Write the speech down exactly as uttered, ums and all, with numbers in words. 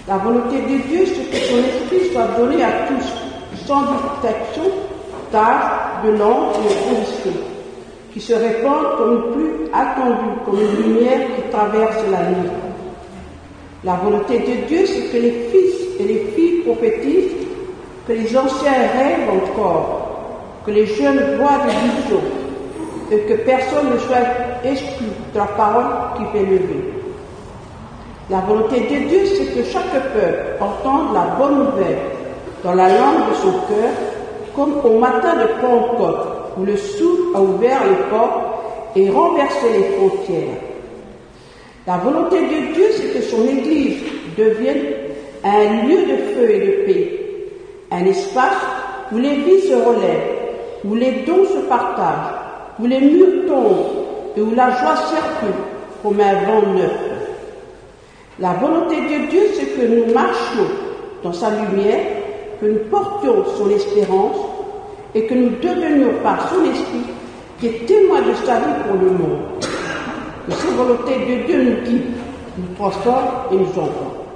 La volonté de Dieu, c'est que son esprit soit donné à tous, sans distinction d'âge, de langue et de condition, qui se répandent comme une pluie attendue, comme une lumière qui traverse la nuit. La volonté de Dieu, c'est que les fils et les filles prophétisent, que les anciens rêvent encore, que les jeunes voient des visions, et que personne ne soit exclu de la parole qui fait lever. La volonté de Dieu, c'est que chaque peuple entende la bonne nouvelle dans la langue de son cœur, comme au matin de Pentecôte, où le souffle a ouvert les portes et renversé les frontières. La volonté de Dieu, c'est que son Église devienne un lieu de feu et de paix, un espace où les vies se relèvent, où les dons se partagent, où les murs tombent et où la joie circule comme un vent neuf. La volonté de Dieu, c'est que nous marchions dans sa lumière, que nous portions son espérance et que nous devenions par son esprit des témoins de sa vie pour le monde. Que cette volonté de Dieu nous guide, nous transforme et nous envoie.